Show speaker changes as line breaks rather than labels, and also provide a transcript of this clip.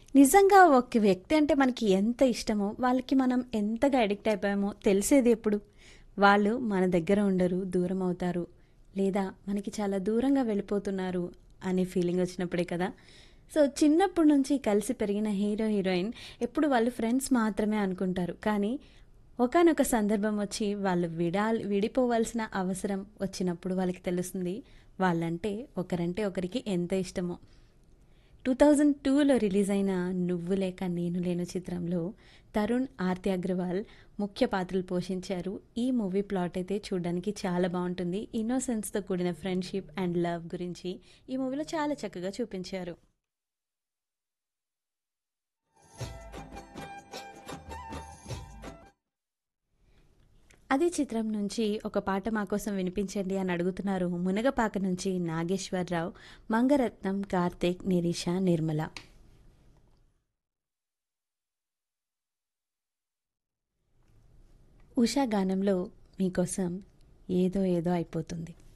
నిజంగా ఒక వ్యక్తి అంటే మనకి ఎంత ఇష్టమో, వాళ్ళకి మనం ఎంతగా అడిక్ట్ అయిపోయామో తెలిసేది ఎప్పుడు? వాళ్ళు మన దగ్గర ఉండరు, దూరం అవుతారు. లేదా మనకి చాలా దూరంగా వెళ్ళిపోతున్నారు అనే ఫీలింగ్ వచ్చినప్పుడే కదా! సో, చిన్నప్పటి నుంచి కలిసి పెరిగిన హీరో, హీరోయిన్ ఎప్పుడు వాళ్ళు ఫ్రెండ్స్ మాత్రమే అనుకుంటారు. కానీ ఒకానొక సందర్భం వచ్చి వాళ్ళు విడిపోవాల్సిన అవసరం వచ్చినప్పుడు వాళ్ళకి తెలుస్తుంది ఒకరంటే ఒకరికి ఎంత ఇష్టమో. 2002లో రిలీజ్ అయిన 'నువ్వు లేక నేను లేను' చిత్రంలో తరుణ్, ఆర్తి అగ్రవాల్ ముఖ్య పాత్రలు పోషించారు. ఈ మూవీ ప్లాట్ అయితే చూడడానికి చాలా బాగుంటుంది. ఇన్నోసెన్స్తో కూడిన ఫ్రెండ్షిప్ అండ్ లవ్ గురించి ఈ మూవీలో చాలా చక్కగా చూపించారు. అదే చిత్రం నుంచి ఒక పాట మా కోసం వినిపించండి అని అడుగుతున్నారు మునగపాక నుంచి నాగేశ్వరరావు, మంగరత్నం, కార్తీక్, నిరీష, నిర్మల. ఉషా గానంలో మీకోసం ఏదో ఏదో అయిపోతుంది.